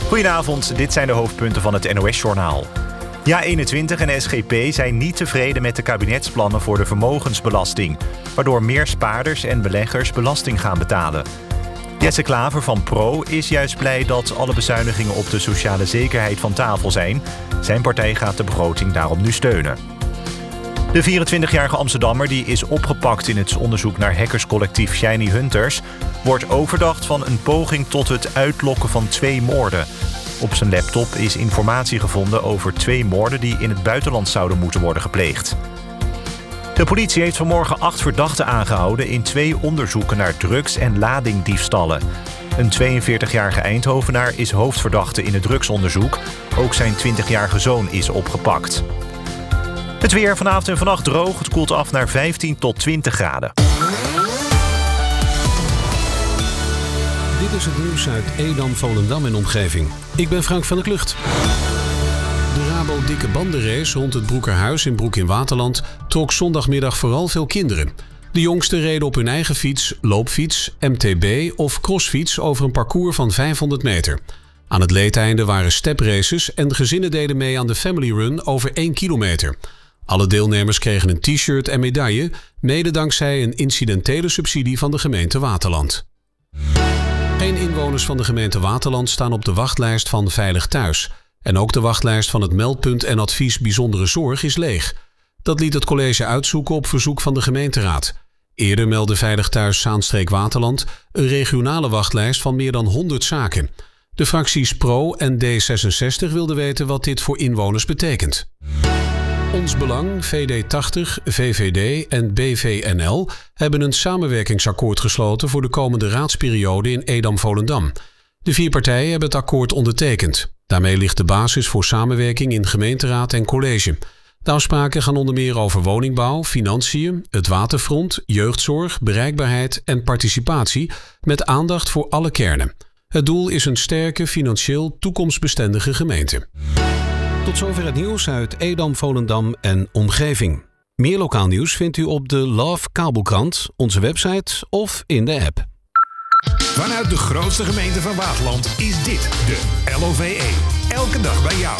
Goedenavond, dit zijn de hoofdpunten van het NOS-journaal. JA21 en SGP zijn niet tevreden met de kabinetsplannen voor de vermogensbelasting, waardoor meer spaarders en beleggers belasting gaan betalen. Jesse Klaver van Pro is juist blij dat alle bezuinigingen op de sociale zekerheid van tafel zijn. Zijn partij gaat de begroting daarom nu steunen. De 24-jarige Amsterdammer die is opgepakt in het onderzoek naar hackerscollectief Shiny Hunters wordt overdacht van een poging tot het uitlokken van 2 moorden. Op zijn laptop is informatie gevonden over 2 moorden die in het buitenland zouden moeten worden gepleegd. De politie heeft vanmorgen 8 verdachten aangehouden in 2 onderzoeken naar drugs- en ladingdiefstallen. Een 42-jarige Eindhovenaar is hoofdverdachte in het drugsonderzoek. Ook zijn 20-jarige zoon is opgepakt. Het weer vanavond en vannacht droog. Het koelt af naar 15 tot 20 graden. Dit is het nieuws uit Edam, Volendam en omgeving. Ik ben Frank van der Klucht. De Rabo dikke bandenrace rond het Broekerhuis in Broek in Waterland trok zondagmiddag vooral veel kinderen. De jongsten reden op hun eigen fiets, loopfiets, MTB of crossfiets over een parcours van 500 meter. Aan het leedeinde waren stepraces en de gezinnen deden mee aan de Family Run over 1 kilometer. Alle deelnemers kregen een t-shirt en medaille, mede dankzij een incidentele subsidie van de gemeente Waterland. Geen inwoners van de gemeente Waterland staan op de wachtlijst van Veilig Thuis. En ook de wachtlijst van het meldpunt en advies bijzondere zorg is leeg. Dat liet het college uitzoeken op verzoek van de gemeenteraad. Eerder meldde Veilig Thuis Zaanstreek Waterland een regionale wachtlijst van meer dan 100 zaken. De fracties Pro en D66 wilden weten wat dit voor inwoners betekent. Ons Belang, VD80, VVD en BVNL hebben een samenwerkingsakkoord gesloten voor de komende raadsperiode in Edam-Volendam. De 4 partijen hebben het akkoord ondertekend. Daarmee ligt de basis voor samenwerking in gemeenteraad en college. De afspraken gaan onder meer over woningbouw, financiën, het waterfront, jeugdzorg, bereikbaarheid en participatie met aandacht voor alle kernen. Het doel is een sterke, financieel toekomstbestendige gemeente. Tot zover het nieuws uit Edam, Volendam en omgeving. Meer lokaal nieuws vindt u op de Love Kabelkrant, onze website of in de app. Vanuit de grootste gemeente van Waterland is dit de LOVE. Elke dag bij jou.